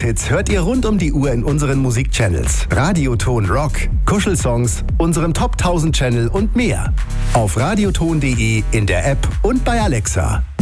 Dance-Hits hört ihr rund um die Uhr in unseren Musikchannels. Radioton Rock, Kuschelsongs, unserem Top 1000 Channel und mehr. Auf radioton.de, in der App und bei Alexa.